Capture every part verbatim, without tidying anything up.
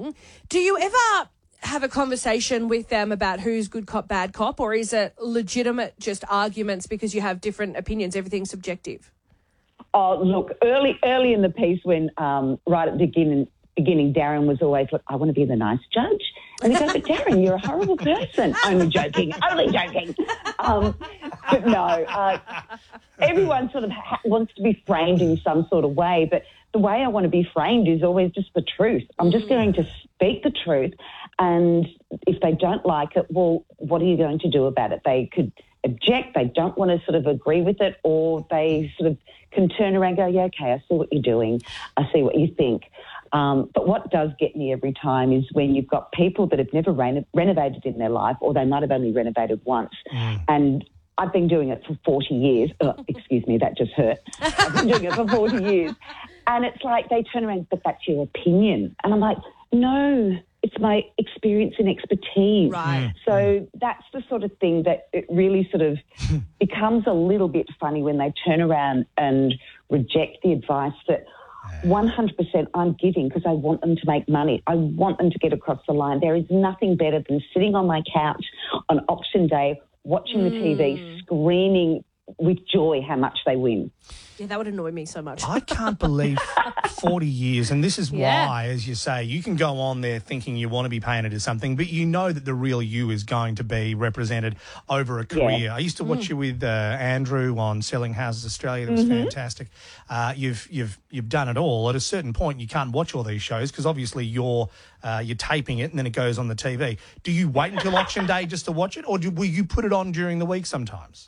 wrong. Do you ever have a conversation with them about who's good cop, bad cop, or is it legitimate just arguments because you have different opinions? Everything's subjective. Oh, look, early early in the piece when um, right at the beginning, beginning, Darren was always like, I want to be the nice judge. And he goes, but Darren, you're a horrible person. Only joking, only joking. Um, but no, uh, everyone sort of ha- wants to be framed in some sort of way, but the way I want to be framed is always just the truth. I'm just going to speak the truth, and if they don't like it, well, what are you going to do about it? They could object, they don't want to sort of agree with it, or they sort of can turn around and go, yeah, okay, I see what you're doing, I see what you think. Um, but what does get me every time is when you've got people that have never reno- renovated in their life, or they might have only renovated once. Mm. And I've been doing it for forty years. Oh, excuse me, that just hurt. I've been doing it for forty years. And it's like they turn around, but that's your opinion. And I'm like, no, it's my experience and expertise. Right. So that's the sort of thing that it really sort of becomes a little bit funny when they turn around and reject the advice that one hundred percent I'm giving because I want them to make money. I want them to get across the line. There is nothing better than sitting on my couch on auction day, watching mm. the T V, screaming with joy how much they win. Yeah, that would annoy me so much. I can't believe forty years, and this is yeah. why, as you say, you can go on there thinking you want to be painted as something, but you know that the real you is going to be represented over a career. Yeah. I used to watch mm. you with uh, Andrew on Selling Houses Australia. That was mm-hmm. fantastic. Uh, you've you've you've done it all. At a certain point, you can't watch all these shows because obviously you're uh, you're taping it and then it goes on the T V. Do you wait until auction day just to watch it, or do, will you put it on during the week sometimes?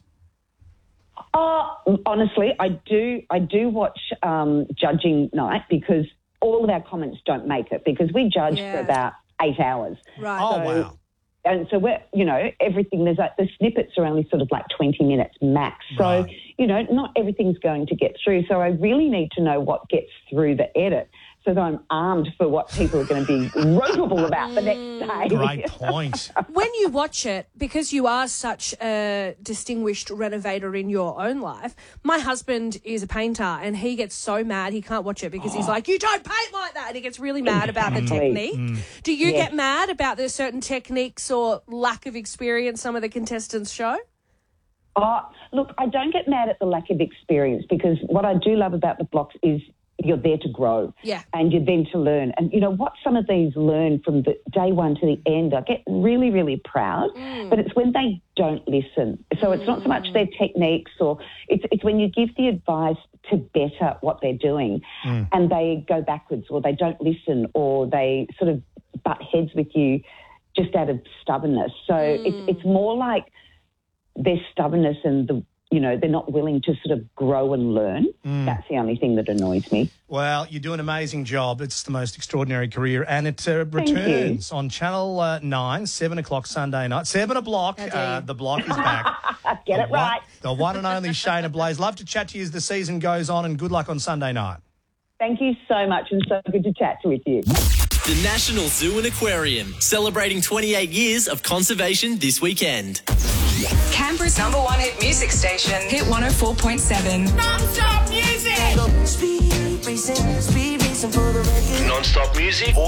Oh, honestly, I do. I do watch um, judging night because all of our comments don't make it because we judge yeah. for about eight hours. Right. Oh, so, wow. And so we're, you know, everything. There's like the snippets are only sort of like twenty minutes max. So Right. you know, not everything's going to get through. So I really need to know what gets through the edit, so that I'm armed for what people are going to be ropeable about the next day. Great point. When you watch it, because you are such a distinguished renovator in your own life, my husband is a painter and he gets so mad he can't watch it because he's like, you don't paint like that, and he gets really mad about the technique. Mm. Do you yes. get mad about the certain techniques or lack of experience some of the contestants show? Oh, look, I don't get mad at the lack of experience because what I do love about the blocks is you're there to grow yeah. and you're there to learn. And, you know, what some of these learn from the day one to the end, I get really, really proud, mm. but it's when they don't listen. So it's not so much their techniques or it's, it's when you give the advice to better what they're doing mm. and they go backwards or they don't listen or they sort of butt heads with you just out of stubbornness. So mm. it's, it's more like their stubbornness and the you know, they're not willing to sort of grow and learn. Mm. That's the only thing that annoys me. Well, you do an amazing job. It's the most extraordinary career. And it uh, returns on Channel uh, nine, seven o'clock Sunday night. seven o'clock. Uh, the block is back. Get the it right. One, the one and only Shayna Blaze. Love to chat to you as the season goes on, and good luck on Sunday night. Thank you so much, and so good to chat with you. The National Zoo and Aquarium, celebrating twenty-eight years of conservation this weekend. Canberra's number one hit music station, Hit one oh four point seven. Non-stop music! Speed racing, speed racing for the record. Non-stop music?